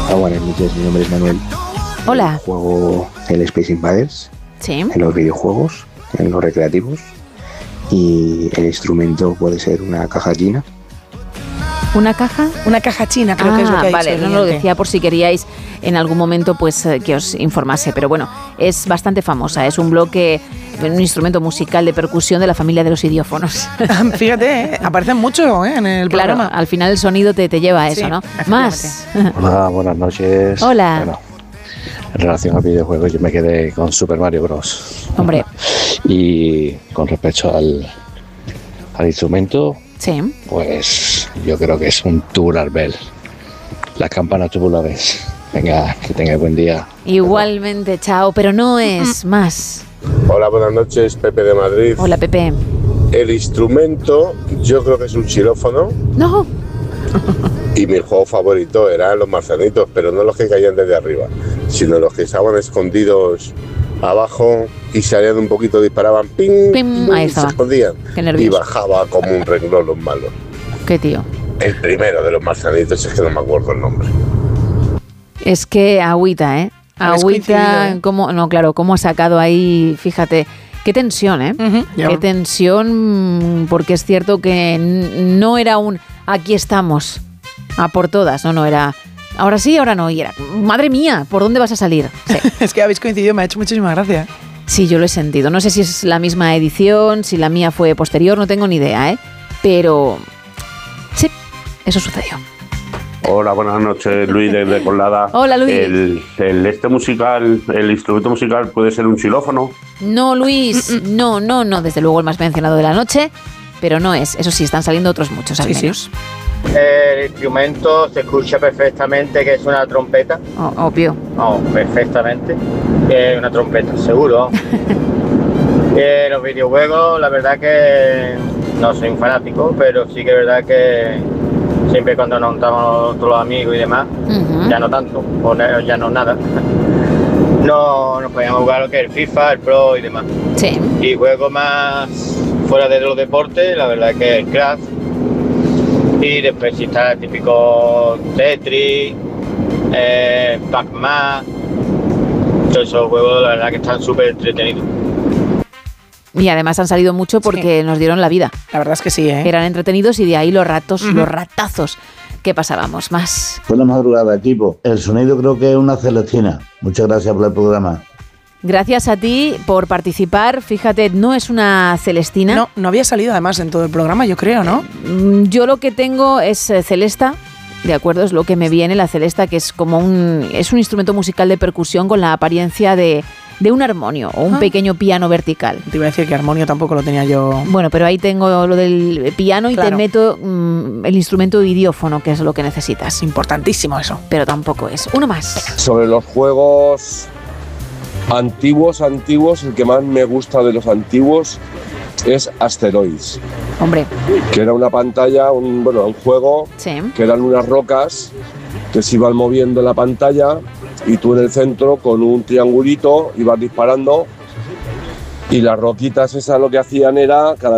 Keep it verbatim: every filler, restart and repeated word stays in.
Ah, buenas noches, mi nombre es Manuel. Hola. Juego el Space Invaders. Sí. En los videojuegos, en los recreativos. Y el instrumento puede ser una caja china. ¿Una caja? Una caja china, creo ah, que es lo que ha vale, dicho. no lo decía por si queríais en algún momento pues eh, que os informase, pero bueno, es bastante famosa, es un bloque, un instrumento musical de percusión de la familia de los idiófonos. Fíjate, ¿eh? Aparecen mucho ¿eh? en el claro, programa. Al final el sonido te, te lleva a eso, sí, ¿no? Más. Hola, buenas noches. Hola. Bueno, en relación al videojuego yo me quedé con Super Mario Bros. Hombre. Y con respecto al, al instrumento, sí. Pues yo creo que es un tubular bell. Las campanas tubulares. Venga, que tengáis buen día. Igualmente, chao, pero no es más. Hola, buenas noches, Pepe de Madrid. Hola, Pepe. El instrumento, yo creo que es un xilófono. No. Y mi juego favorito eran los marcianitos, pero no los que caían desde arriba, sino los que estaban escondidos abajo y salían un poquito, disparaban, ping, ping, ping ahí y estaba. se escondían. Qué nervioso. Y bajaba como un renglón los malos. ¿Qué tío? El primero de los marcianitos, es que no me acuerdo el nombre. Es que agüita, ¿eh? Agüita, ¿eh? Cómo, no, claro, cómo ha sacado ahí, fíjate, qué tensión, ¿eh? Uh-huh, yeah. Qué tensión, porque es cierto que n- no era un aquí estamos, a por todas, no, no, era ahora sí, ahora no, y era, madre mía, ¿por dónde vas a salir? Sí. Es que habéis coincidido, me ha hecho muchísima gracia. Sí, yo lo he sentido, no sé si es la misma edición, si la mía fue posterior, no tengo ni idea, ¿eh? Pero sí, eso sucedió. Hola, buenas noches, Luis desde Colada. Hola, Luis. El, el este musical, el instrumento musical puede ser un xilófono. No, Luis, Mm-mm. no, no, no, desde luego el más mencionado de la noche, pero no es. Eso sí, están saliendo otros muchos, al sí, menos. Sí. El instrumento se escucha perfectamente que es una trompeta. Oh, obvio. Oh, perfectamente. Es una trompeta, seguro. eh, los videojuegos, la verdad que no soy un fanático, pero sí que es verdad que siempre cuando nos juntamos todos los amigos y demás, uh-huh. ya no tanto, o ya no nada, no nos podíamos jugar lo que es el FIFA, el Pro y demás. Sí. Y juegos más fuera de los deportes, la verdad que el Craft. Y después sí está el típico Tetris, eh, Pac-Man, todos esos juegos la verdad que están súper entretenidos. Y además han salido mucho porque sí. nos dieron la vida. La verdad es que sí, ¿eh? Eran entretenidos y de ahí los ratos, uh-huh. los ratazos que pasábamos. Más. Buena madrugada, equipo. El sonido creo que es una celestina. Muchas gracias por el programa. Gracias a ti por participar. Fíjate, no es una celestina. No, no había salido además en todo el programa, yo creo, ¿no? Yo lo que tengo es eh, celesta. De acuerdo, es lo que me viene, la celesta, que es como un es un instrumento musical de percusión con la apariencia de, de un armonio o un ah. pequeño piano vertical. Te iba a decir que armonio tampoco lo tenía yo. Bueno, pero ahí tengo lo del piano y claro. te meto mmm, el instrumento idiófono, que es lo que necesitas. Importantísimo eso. Pero tampoco es. Uno más. Sobre los juegos antiguos, antiguos, el que más me gusta de los antiguos es Asteroids. Hombre. Que era una pantalla, un, bueno, un juego sí. que eran unas rocas que se iban moviendo en la pantalla y tú en el centro con un triangulito ibas disparando y las roquitas esas lo que hacían era cada